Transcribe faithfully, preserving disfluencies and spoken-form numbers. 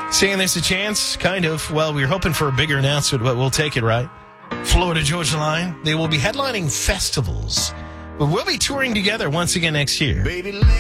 Saying there's a chance, kind of. Well, we were hoping for a bigger announcement, but we'll take it, right? Florida Georgia Line. They will be headlining festivals, but we'll be touring together once again next year. Baby,